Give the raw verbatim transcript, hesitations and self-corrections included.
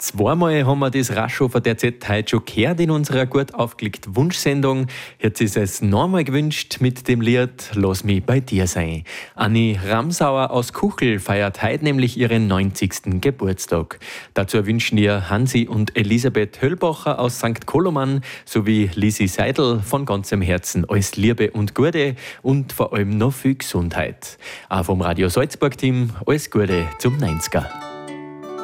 Zweimal haben wir das rasch von der Z heute schon gehört in unserer gut aufgelegten Wunschsendung. Jetzt ist es nochmal gewünscht mit dem Lied Lass mich bei dir sein. Anni Ramsauer aus Kuchel feiert heute nämlich ihren neunzigsten Geburtstag. Dazu wünschen ihr Hansi und Elisabeth Höllbacher aus Sankt Koloman sowie Lisi Seidel von ganzem Herzen alles Liebe und Gute und vor allem noch viel Gesundheit. Auch vom Radio Salzburg-Team alles Gute zum neunziger.